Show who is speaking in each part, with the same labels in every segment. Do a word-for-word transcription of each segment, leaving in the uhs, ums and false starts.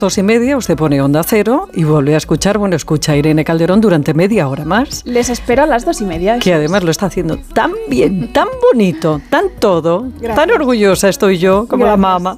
Speaker 1: Dos y media usted pone Onda Cero y vuelve a escuchar, bueno, escucha a Irene Calderón durante media hora más.
Speaker 2: Les espero a las dos y media.
Speaker 1: Que además lo está haciendo tan bien, tan bonito, tan todo,
Speaker 2: Gracias.
Speaker 1: Tan orgullosa estoy yo como
Speaker 2: Gracias.
Speaker 1: La mamá.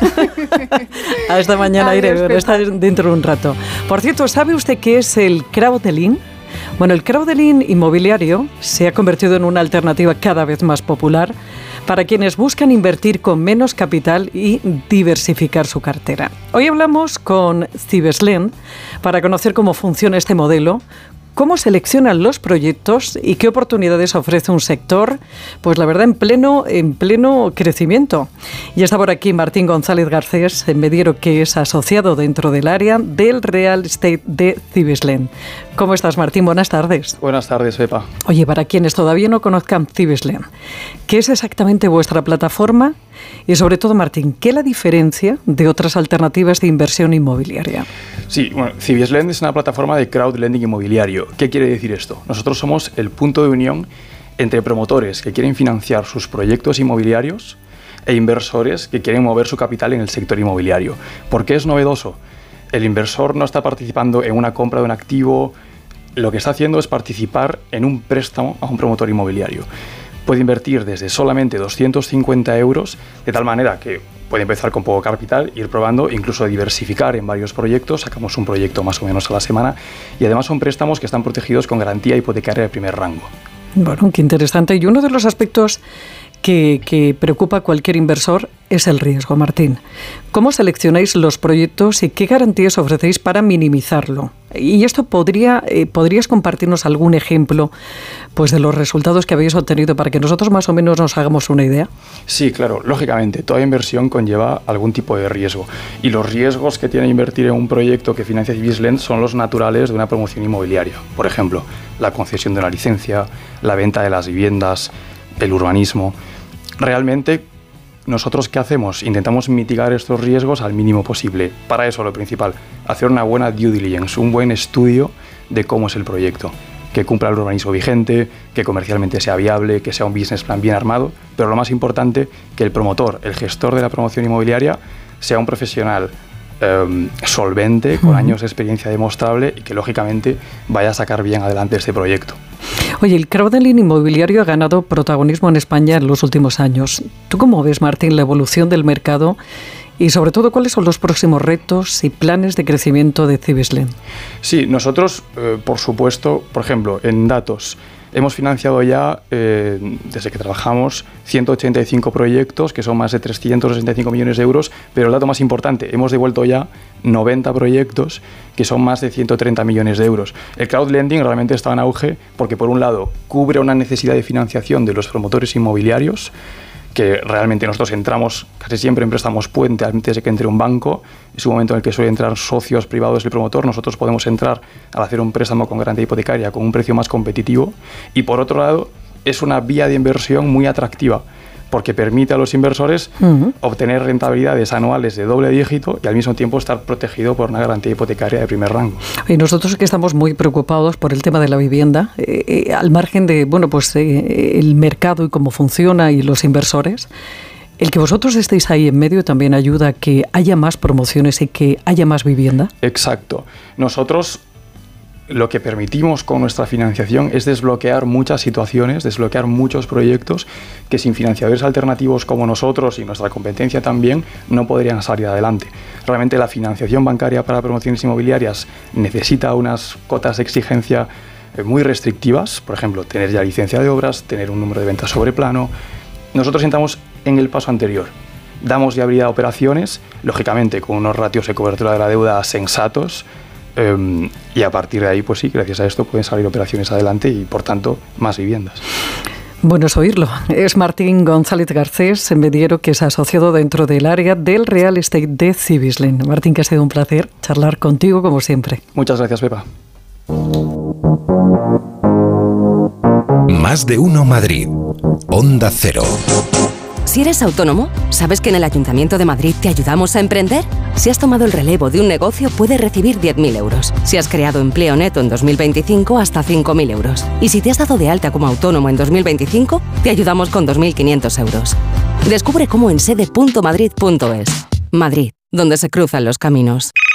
Speaker 1: A esta mañana,
Speaker 2: Adiós,
Speaker 1: Irene,
Speaker 2: Pepa.
Speaker 1: está dentro de un rato. Por cierto, ¿sabe usted qué es el crowdlending? Bueno, el crowdlending inmobiliario se ha convertido en una alternativa cada vez más popular para quienes buscan invertir con menos capital y diversificar su cartera. Hoy hablamos con Cibesland para conocer cómo funciona este modelo, cómo seleccionan los proyectos y qué oportunidades ofrece un sector, pues la verdad, en pleno, en pleno crecimiento. Y está por aquí Martín González Garcés, mediero que es asociado dentro del área del real estate de Cibesland. ¿Cómo estás, Martín? Buenas tardes.
Speaker 3: Buenas tardes, Pepa.
Speaker 1: Oye, para quienes todavía no conozcan Cibesland, ¿qué es exactamente vuestra plataforma? Y sobre todo, Martín, ¿qué la diferencia de otras alternativas de inversión inmobiliaria?
Speaker 3: Sí, bueno, Cibesland es una plataforma de crowdlending inmobiliario. ¿Qué quiere decir esto? Nosotros somos el punto de unión entre promotores que quieren financiar sus proyectos inmobiliarios e inversores que quieren mover su capital en el sector inmobiliario. ¿Por qué es novedoso? El inversor no está participando en una compra de un activo, lo que está haciendo es participar en un préstamo a un promotor inmobiliario. Puede invertir desde solamente doscientos cincuenta euros, de tal manera que puede empezar con poco capital, ir probando, incluso diversificar en varios proyectos. Sacamos un proyecto más o menos a la semana y además son préstamos que están protegidos con garantía hipotecaria de primer rango.
Speaker 1: Bueno, qué interesante. Y uno de los aspectos que, que preocupa a cualquier inversor es el riesgo, Martín. ¿Cómo seleccionáis los proyectos y qué garantías ofrecéis para minimizarlo? Y esto podría, eh, ¿podrías compartirnos algún ejemplo, pues, de los resultados que habéis obtenido para que nosotros más o menos nos hagamos una idea?
Speaker 3: Sí, claro, lógicamente, toda inversión conlleva algún tipo de riesgo. Y los riesgos que tiene invertir en un proyecto que financia Cibesland son los naturales de una promoción inmobiliaria. Por ejemplo, la concesión de una licencia, la venta de las viviendas, el urbanismo. Realmente, ¿nosotros qué hacemos? Intentamos mitigar estos riesgos al mínimo posible. Para eso, lo principal, hacer una buena due diligence, un buen estudio de cómo es el proyecto. Que cumpla el urbanismo vigente, que comercialmente sea viable, que sea un business plan bien armado, pero lo más importante, que el promotor, el gestor de la promoción inmobiliaria, sea un profesional eh, solvente, con uh-huh. años de experiencia demostrable y que, lógicamente, vaya a sacar bien adelante este proyecto.
Speaker 1: Oye, el crowdlending inmobiliario ha ganado protagonismo en España en los últimos años. ¿Tú cómo ves, Martín, la evolución del mercado y, sobre todo, cuáles son los próximos retos y planes de crecimiento de Cibesland?
Speaker 3: Sí, nosotros, eh, por supuesto, por ejemplo, en datos, hemos financiado ya, eh, desde que trabajamos, ciento ochenta y cinco proyectos, que son más de trescientos sesenta y cinco millones de euros, pero el dato más importante, hemos devuelto ya noventa proyectos, que son más de ciento treinta millones de euros. El crowdlending realmente está en auge porque, por un lado, cubre una necesidad de financiación de los promotores inmobiliarios, que realmente nosotros entramos casi siempre en préstamos puente antes de que entre un banco. Es un momento en el que suelen entrar socios privados del promotor. Nosotros podemos entrar al hacer un préstamo con garantía hipotecaria con un precio más competitivo. Y por otro lado, es una vía de inversión muy atractiva porque permite a los inversores uh-huh. obtener rentabilidades anuales de doble dígito y al mismo tiempo estar protegido por una garantía hipotecaria de primer rango.
Speaker 1: Y nosotros que estamos muy preocupados por el tema de la vivienda, eh, eh, al margen de bueno, pues, eh, el mercado y cómo funciona y los inversores, el que vosotros estéis ahí en medio también ayuda a que haya más promociones y que haya más vivienda.
Speaker 3: Exacto. Nosotros lo que permitimos con nuestra financiación es desbloquear muchas situaciones, desbloquear muchos proyectos que sin financiadores alternativos como nosotros y nuestra competencia también no podrían salir adelante. Realmente la financiación bancaria para promociones inmobiliarias necesita unas cotas de exigencia muy restrictivas, por ejemplo, tener ya licencia de obras, tener un número de ventas sobre plano. Nosotros estamos en el paso anterior. Damos viabilidad a operaciones, lógicamente con unos ratios de cobertura de la deuda sensatos, Um, y a partir de ahí, pues sí, gracias a esto pueden salir operaciones adelante y, por tanto, más viviendas.
Speaker 1: Bueno, es oírlo. Es Martín González Garcés, mediero que es asociado dentro del área del real estate de Cibesland. Martín, que ha sido un placer charlar contigo, como siempre.
Speaker 3: Muchas gracias, Pepa.
Speaker 4: Más de uno Madrid. Onda Cero.
Speaker 5: Si eres autónomo, ¿sabes que en el Ayuntamiento de Madrid te ayudamos a emprender? Si has tomado el relevo de un negocio, puedes recibir diez mil euros. Si has creado empleo neto en dos mil veinticinco, hasta cinco mil euros. Y si te has dado de alta como autónomo en dos mil veinticinco, te ayudamos con dos mil quinientos euros. Descubre cómo en sede punto madrid punto es. Madrid, donde se cruzan los caminos.